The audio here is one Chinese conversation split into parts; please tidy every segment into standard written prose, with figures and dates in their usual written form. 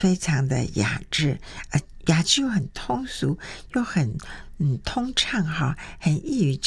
非常的雅致，雅致又很通俗，又很通畅哈，很易于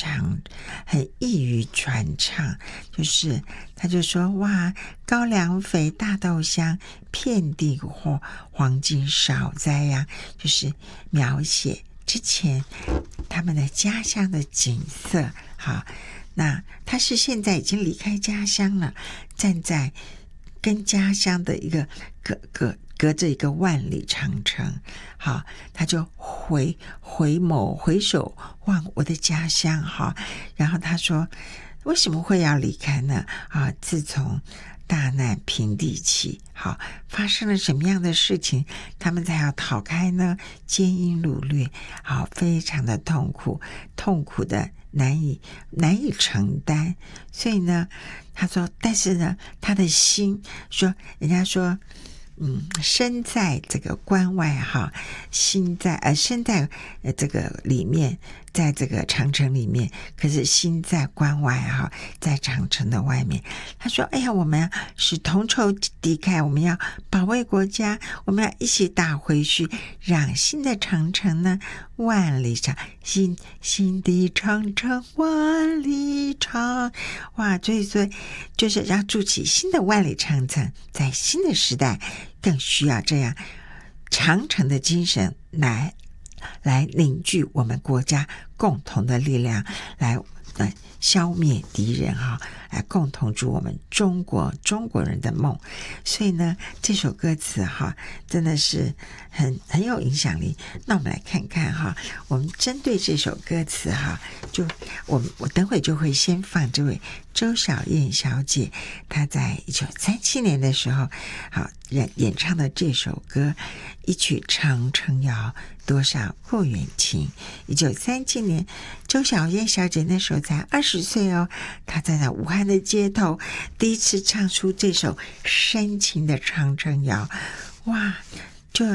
传唱。就是他就说哇，高粱肥大豆香，遍地黄金少栽呀，就是描写之前他们的家乡的景色。好，那他是现在已经离开家乡了，站在跟家乡的一个隔着一个万里长城。好，他就回首望我的家乡。好，然后他说为什么会要离开呢？自从大难平地起，好，发生了什么样的事情他们才要逃开呢？奸淫掳掠，好，非常的痛苦的难以承担。所以呢他说，但是呢他的心说，人家说身在这个关外哈，身在这个里面，在这个长城里面，可是心在关外哈，在长城的外面。他说哎呀，我们是同仇敌忾，我们要保卫国家，我们要一起打回去，让新的长城呢万里长，新的长城万里长。哇，所以就是要筑起新的万里长城，在新的时代更需要这样长城的精神来凝聚我们国家共同的力量，来消灭敌人哈，来共同筑我们中国人的梦。所以呢这首歌词哈真的是很有影响力。那我们来看看哈，我们针对这首歌词哈，就我等会就会先放这位周小燕小姐，她在1937年的时候好演唱的这首歌，一曲长城谣，多少不远情。1937年周小燕小姐那时候才20岁哦，她在那武汉的街头第一次唱出这首深情的长城谣。哇，就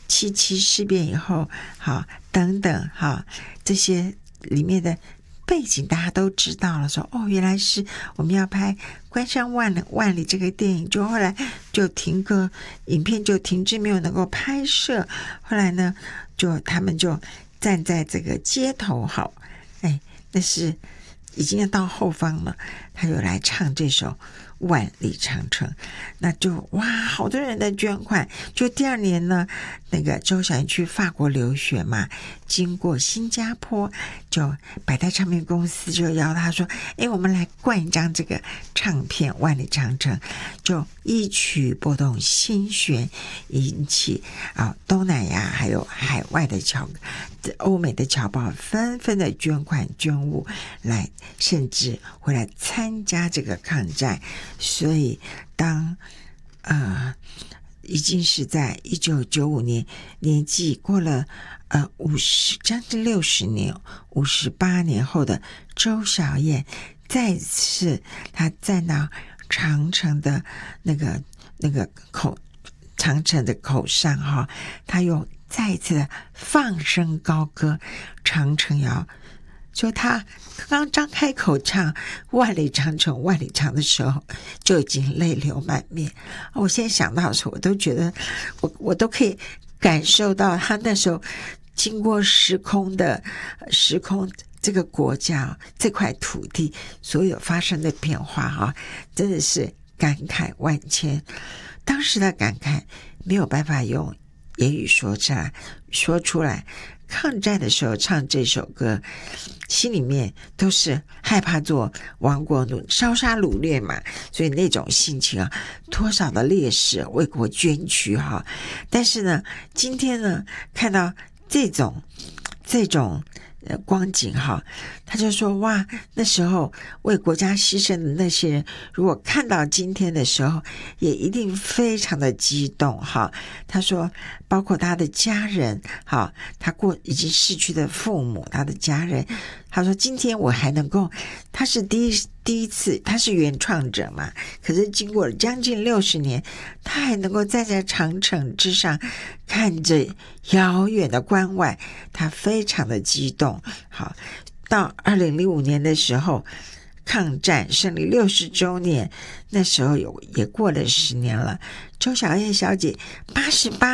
7.7事变以后好等等好，这些里面的背景大家都知道了，说原来是我们要拍关山万里这个电影，就后来就影片就停滞，没有能够拍摄。后来呢他们就站在这个街头，好，那是已经要到后方了，他就来唱这首万里长城。那就哇，好多人的捐款。就第二年呢，那个周小燕去法国留学嘛，经过新加坡，就百代唱片公司就邀他说我们来灌一张这个唱片《万里长城》，就一曲拨动心弦，引起东南亚还有海外的欧美的侨胞纷纷的捐款捐物来，甚至会来参加这个抗战。所以当已经是在1995年，年纪过了将近60年58年后的周小燕，再次她站到长城的那个长城的口上哈，她又再一次的放声高歌长城谣。就他刚张开口唱万里长城万里长的时候，就已经泪流满面。我现在想到的时候，我都觉得我都可以感受到他那时候经过时空这个国家这块土地所有发生的变化哈，真的是感慨万千。当时的感慨没有办法用言语说出来。抗战的时候唱这首歌，心里面都是害怕做亡国奴，烧杀掳掠嘛，所以那种心情多少的烈士为国捐躯哈。但是呢，今天呢，看到这种光景哈，他就说哇，那时候为国家牺牲的那些人，如果看到今天的时候，也一定非常的激动哈。他说，包括他的家人哈，他已经逝去的父母，他的家人，他说今天我还能够，他是第一次，他是原创者嘛，可是经过了将近60年，他还能够站在长城之上，看着遥远的关外，他非常的激动。好，到2005年的时候，抗战胜利60周年，那时候也过了10年了。周小燕小姐88